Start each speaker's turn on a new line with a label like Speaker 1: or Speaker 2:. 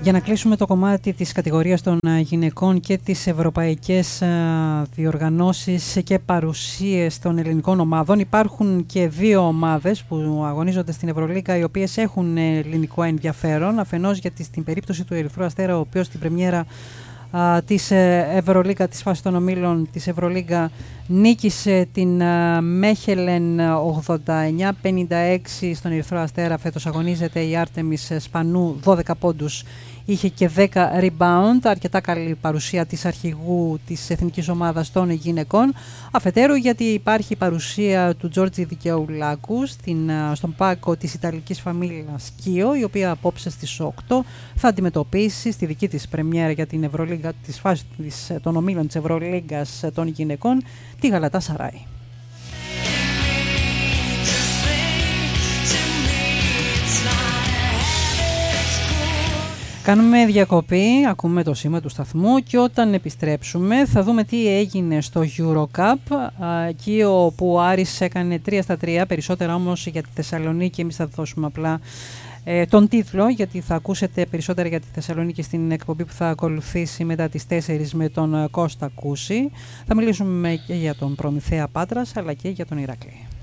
Speaker 1: Για να κλείσουμε το κομμάτι της κατηγορίας των γυναικών και τις ευρωπαϊκές διοργανώσεις και παρουσίες των ελληνικών ομάδων, υπάρχουν και δύο ομάδες που αγωνίζονται στην Ευρωλίγκα οι οποίες έχουν ελληνικό ενδιαφέρον. Αφενός γιατί στην περίπτωση του Ερυθρού Αστέρα, ο οποίος στην πρεμιέρα της Ευρωλίγκα, της φάσης των ομίλων της Ευρωλίγκα, νίκησε την Μέχελεν 89-56 στον Ερυθρό Αστέρα. Φέτος αγωνίζεται η Άρτεμις Σπανού, 12 πόντους, είχε και 10 rebound, αρκετά καλή παρουσία της αρχηγού της εθνικής ομάδας των γυναικών. Αφετέρου γιατί υπάρχει η παρουσία του Τζόρτζι Δικαιουλάκου στον πάγκο της Ιταλικής Φαμίλας Κίο, η οποία απόψε στις 8 θα αντιμετωπίσει στη δική της πρεμιέρα για την Ευρωλίγκα, της φάσης των ομίλων της Ευρωλίγκας των γυναικών, τη Γαλατάσαράι. Κάνουμε διακοπή, ακούμε το σήμα του σταθμού και όταν επιστρέψουμε θα δούμε τι έγινε στο EuroCup, εκεί όπου ο Άρης έκανε 3-3, περισσότερα όμως για τη Θεσσαλονίκη. Εμείς θα δώσουμε απλά τον τίτλο, γιατί θα ακούσετε περισσότερα για τη Θεσσαλονίκη στην εκπομπή που θα ακολουθήσει μετά τις 4 με τον Κώστα Κούση. Θα μιλήσουμε και για τον Προμηθέα Πάτρας αλλά και για τον Ηρακλή.